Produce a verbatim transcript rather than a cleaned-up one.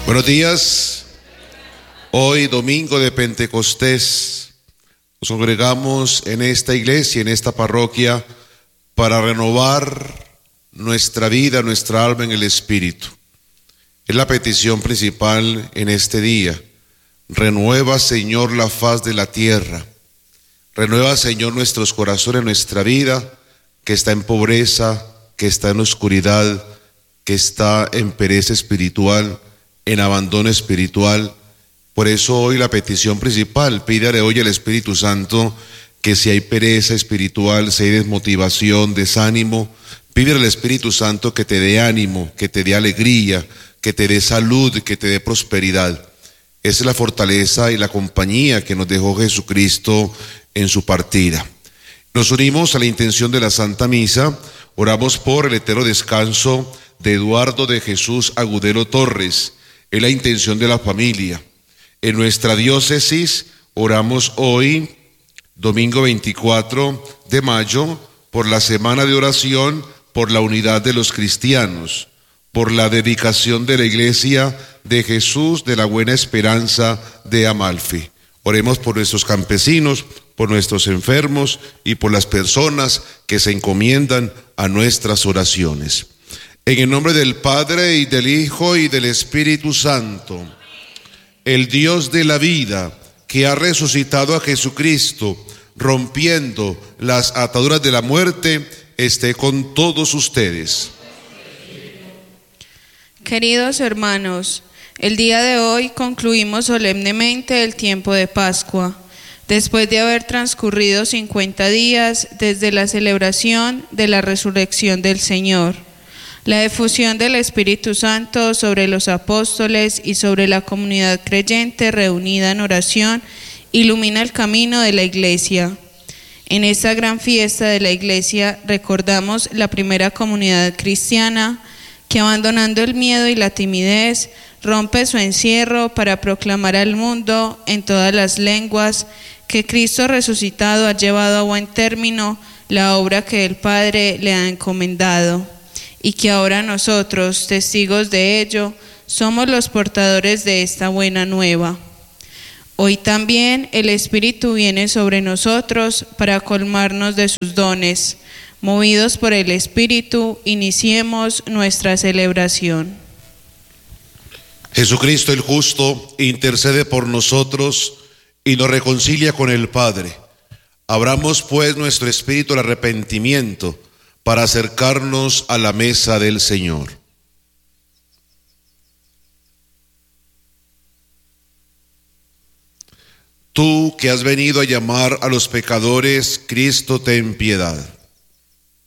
Buenos días. Hoy, domingo de Pentecostés, nos congregamos en esta iglesia, en esta parroquia, para renovar nuestra vida, nuestra alma en el Espíritu. Es la petición principal en este día. Renueva, Señor, la faz de la tierra. Renueva, Señor, nuestros corazones, nuestra vida, que está en pobreza, que está en oscuridad, que está en pereza espiritual, en abandono espiritual. Por eso hoy la petición principal, pídale hoy al Espíritu Santo que si hay pereza espiritual, si hay desmotivación, desánimo, pídele al Espíritu Santo que te dé ánimo, que te dé alegría, que te dé salud, que te dé prosperidad. Esa es la fortaleza y la compañía que nos dejó Jesucristo en su partida. Nos unimos a la intención de la Santa Misa, oramos por el eterno descanso de Eduardo de Jesús Agudelo Torres, es la intención de la familia. En nuestra diócesis oramos hoy, domingo veinticuatro de mayo, por la semana de oración, por la unidad de los cristianos, por la dedicación de la iglesia de Jesús de la Buena Esperanza de Amalfi. Oremos por nuestros campesinos, por nuestros enfermos y por las personas que se encomiendan a nuestras oraciones. En el nombre del Padre, y del Hijo, y del Espíritu Santo, el Dios de la vida, que ha resucitado a Jesucristo, rompiendo las ataduras de la muerte, esté con todos ustedes. Queridos hermanos, el día de hoy concluimos solemnemente el tiempo de Pascua, después de haber transcurrido cincuenta días desde la celebración de la resurrección del Señor. La efusión del Espíritu Santo sobre los apóstoles y sobre la comunidad creyente reunida en oración ilumina el camino de la Iglesia. En esta gran fiesta de la Iglesia recordamos la primera comunidad cristiana que, abandonando el miedo y la timidez, rompe su encierro para proclamar al mundo en todas las lenguas que Cristo resucitado ha llevado a buen término la obra que el Padre le ha encomendado, y que ahora nosotros, testigos de ello, somos los portadores de esta buena nueva. Hoy también el Espíritu viene sobre nosotros para colmarnos de sus dones. Movidos por el Espíritu, iniciemos nuestra celebración. Jesucristo el justo intercede por nosotros y nos reconcilia con el Padre. Abramos pues nuestro espíritu al arrepentimiento para acercarnos a la mesa del Señor. Tú que has venido a llamar a los pecadores, Cristo, ten piedad.